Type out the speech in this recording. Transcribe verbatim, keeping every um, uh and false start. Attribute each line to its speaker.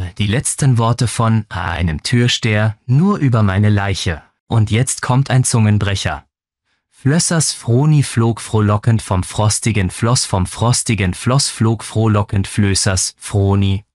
Speaker 1: die letzten Worte von einem Türsteher nur über meine Leiche. Und jetzt kommt ein Zungenbrecher. Flössers Froni flog frohlockend vom frostigen Floss, vom frostigen Floss flog frohlockend Flößers Froni